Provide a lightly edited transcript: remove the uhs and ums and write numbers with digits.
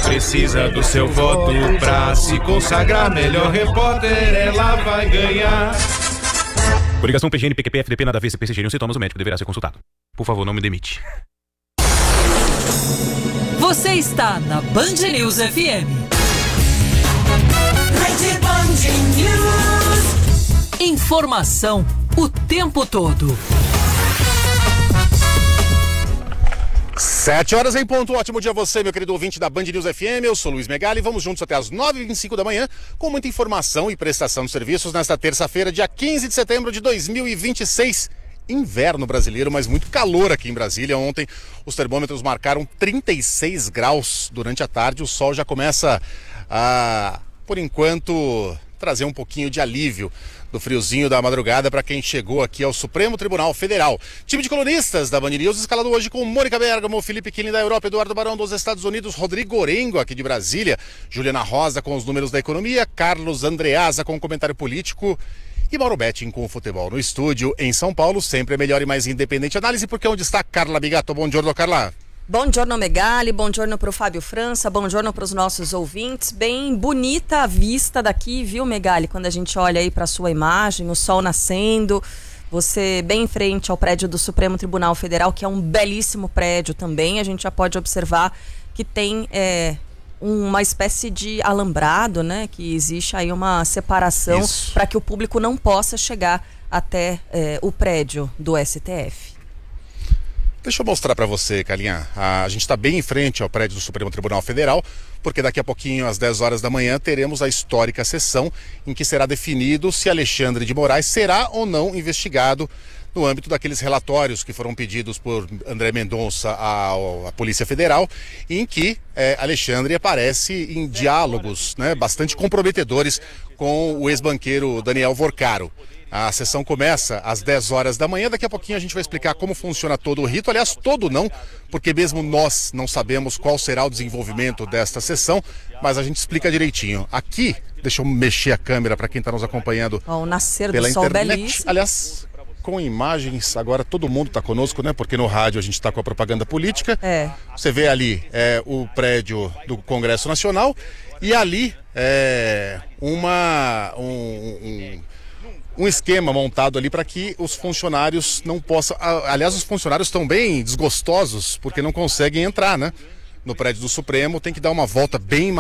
precisa do seu voto pra se consagrar melhor repórter, ela vai ganhar. Coligação PGN, PQP, FDP, nada a ver, se persistirem os sintomas, o médico deverá ser consultado. Por favor, não me demite. Você está na Band News FM. Rede Band News. Informação o tempo todo. 7 horas em ponto, ótimo dia a você, meu querido ouvinte da Band News FM, eu sou Luiz Megali, vamos juntos até as 9h25 da manhã, com muita informação e prestação de serviços nesta terça-feira, dia 15 de setembro de 2026, inverno brasileiro, mas muito calor aqui em Brasília. Ontem os termômetros marcaram 36 graus durante a tarde, o sol já começa a, por enquanto, trazer um pouquinho de alívio do friozinho da madrugada para quem chegou aqui ao Supremo Tribunal Federal. Time de colunistas da Band News escalado hoje com Mônica Bergamo, Felipe Killing da Europa, Eduardo Barão dos Estados Unidos, Rodrigo Orengo aqui de Brasília, Juliana Rosa com os números da economia, Carlos Andreasa com o comentário político e Mauro Betting com o futebol. No estúdio em São Paulo, sempre a melhor e mais independente análise, porque onde está Carla Bigato. Bom giorno, Carla. Bom giorno, Megali, bom giorno para o Fábio França, bom giorno para os nossos ouvintes. Bem bonita a vista daqui, viu, Megali? Quando a gente olha aí para a sua imagem, o sol nascendo, você bem em frente ao prédio do Supremo Tribunal Federal, que é um belíssimo prédio também. A gente já pode observar que tem uma espécie de alambrado, né? Que existe aí uma separação para que o público não possa chegar até o prédio do STF. Deixa eu mostrar para você, Calinha. A gente está bem em frente ao prédio do Supremo Tribunal Federal, porque daqui a pouquinho, às 10 horas da manhã, teremos a histórica sessão em que será definido se Alexandre de Moraes será ou não investigado no âmbito daqueles relatórios que foram pedidos por André Mendonça à Polícia Federal, em que Alexandre aparece em diálogos, né, bastante comprometedores com o ex-banqueiro Daniel Vorcaro. A sessão começa às 10 horas da manhã, daqui a pouquinho a gente vai explicar como funciona todo o rito, aliás, todo não, porque mesmo nós não sabemos qual será o desenvolvimento desta sessão, mas a gente explica direitinho. Aqui, deixa eu mexer a câmera para quem está nos acompanhando o nascer pela do sol internet. belíssimo. Aliás, com imagens, agora todo mundo está conosco, né? Porque no rádio a gente está com a propaganda política. Você vê ali o prédio do Congresso Nacional e ali um esquema montado ali para que os funcionários não possam... Aliás, os funcionários estão bem desgostosos porque não conseguem entrar, né? No prédio do Supremo, tem que dar uma volta bem